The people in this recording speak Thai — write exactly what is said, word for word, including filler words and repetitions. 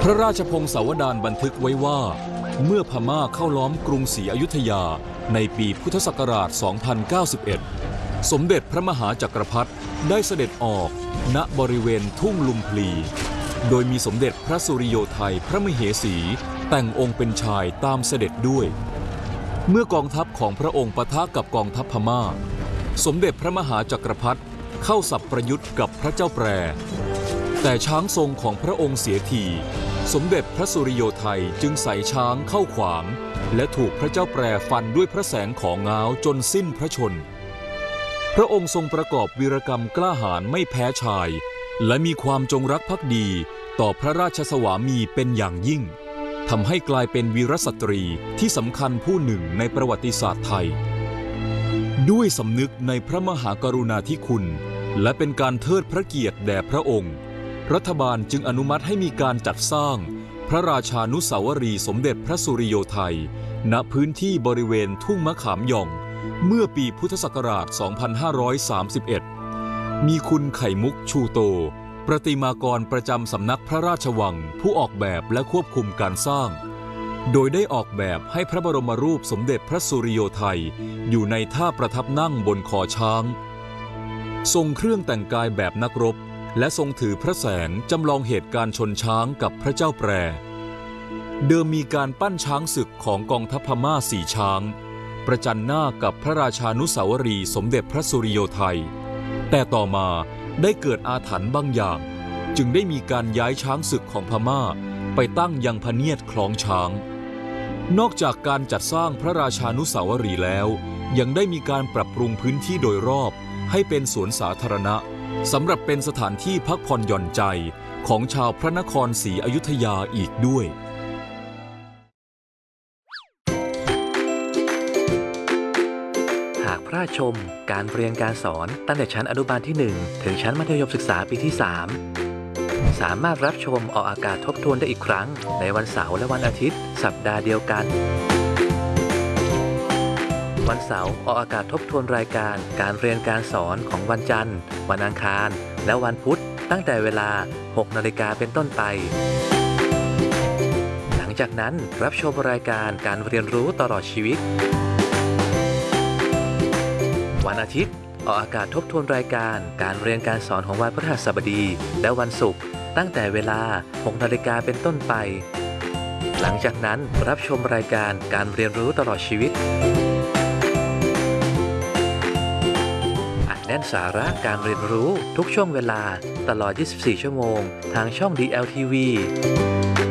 พระราชพงศาวดารบันทึกไว้ว่าเมื่อพม่าเข้าล้อมกรุงศรีอยุธยาในปีพุทธศักราช สองพันเก้าสิบเอ็ด สมเด็จพระมหาจักรพรรดิได้เสด็จออกณบริเวณทุ่งลุมพลีโดยมีสมเด็จพระสุริโยไทยพระมเหสีแต่งองค์เป็นชายตามเสด็จด้วยเมื่อกองทัพของพระองค์ปะทะกับกองทัพพม่าสมเด็จพระมหาจักรพรรดิเข้าสับประยุทธ์กับพระเจ้าแปรแต่ช้างทรงของพระองค์เสียทีสมเด็จพระสุริโยไทยจึงใส่ช้างเข้าขวางและถูกพระเจ้าแปรฟันด้วยพระแสงของง้าวจนสิ้นพระชนพระองค์ทรงประกอบวีรกรรมกล้าหาญไม่แพ้ชายและมีความจงรักภักดีต่อพระราชสวามีเป็นอย่างยิ่งทำให้กลายเป็นวีรสตรีที่สำคัญผู้หนึ่งในประวัติศาสตร์ไทยด้วยสำนึกในพระมหากรุณาธิคุณและเป็นการเทิดพระเกียรติแด่พระองค์รัฐบาลจึงอนุมัติให้มีการจัดสร้างพระราชานุสาวรีย์สมเด็จพระสุริโยไทยณพื้นที่บริเวณทุ่งมะขามหย่องเมื่อปีพุทธศักราช สองพันห้าร้อยสามสิบเอ็ด มีคุณไข่มุกชูโตประติมากรประจำสำนักพระราชวังผู้ออกแบบและควบคุมการสร้างโดยได้ออกแบบให้พระบรมรูปสมเด็จพระสุริโยไทยอยู่ในท่าประทับนั่งบนคอช้างทรงเครื่องแต่งกายแบบนักรบและทรงถือพระแสงจำลองเหตุการณ์ชนช้างกับพระเจ้าแปรเดิมมีการปั้นช้างศึกของกองทัพพม่าสี่ช้างประจันหน้ากับพระราชานุสาวรีย์สมเด็จพระสุริโยไทยแต่ต่อมาได้เกิดอาถรรพ์บางอย่างจึงได้มีการย้ายช้างศึกของพม่าไปตั้งยังพเนียดคล้องช้างนอกจากการจัดสร้างพระราชานุสาวรีย์แล้วยังได้มีการปรับปรุงพื้นที่โดยรอบให้เป็นสวนสาธารณะสำหรับเป็นสถานที่พักผ่อนหย่อนใจของชาวพระนครศรีอยุธยาอีกด้วยหากพระราชชมการเรียนการสอนตั้งแต่ชั้นอนุบาลที่หนึ่งถึงชั้นมัธยมศึกษาปีที่สามสามารถรับชมออกอากาศทบทวนได้อีกครั้งในวันเสาร์และวันอาทิตย์สัปดาห์เดียวกันวันเสาร์ออกอากาศทบทวนรายการการเรียนการสอนของวันจันทร์วันอังคารและวันพุธตั้งแต่เวลา หกนาฬิกาเป็นต้นไปหลังจากนั้นรับชมรายการการเรียนรู้ตลอดชีวิตวันอาทิตย์ออกอากาศทบทวนรายการการเรียนการสอนของวันพฤหัสบดีและวันศุกร์ตั้งแต่เวลา หกนาฬิกาเป็นต้นไปหลังจากนั้นรับชมรายการการเรียนรู้ตลอดชีวิตแน่นสาระการเรียนรู้ทุกช่วงเวลาตลอด ยี่สิบสี่ ชั่วโมงทางช่อง ดี แอล ที วี